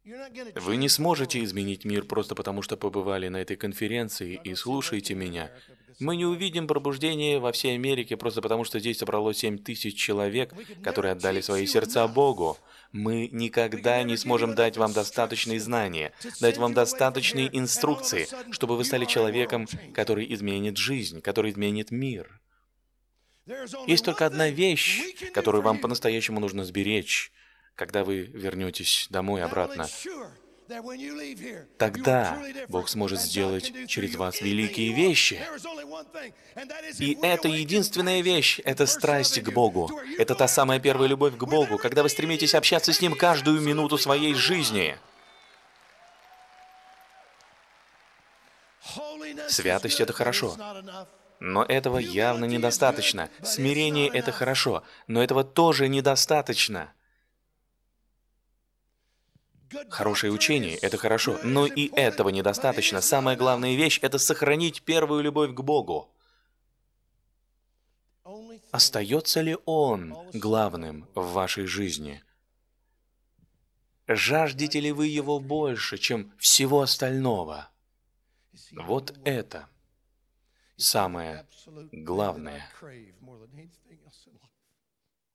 Вы не сможете изменить мир просто потому, что побывали на этой конференции и слушаете меня. Мы не увидим пробуждение во всей Америке просто потому, что здесь собралось 7000 человек, которые отдали свои сердца Богу. Мы никогда не сможем дать вам достаточные знания, дать вам достаточные инструкции, чтобы вы стали человеком, который изменит жизнь, который изменит мир. Есть только одна вещь, которую вам по-настоящему нужно сберечь, когда вы вернетесь домой обратно. Тогда Бог сможет сделать через вас великие вещи. И это единственная вещь, это страсть к Богу. Это та самая первая любовь к Богу, когда вы стремитесь общаться с Ним каждую минуту своей жизни. Святость — это хорошо, но этого явно недостаточно. Смирение — это хорошо, но этого тоже недостаточно. Хорошее учение — это хорошо, но и этого недостаточно. Самая главная вещь — это сохранить первую любовь к Богу. Остается ли Он главным в вашей жизни? Жаждете ли вы Его больше, чем всего остального? Вот это самое главное.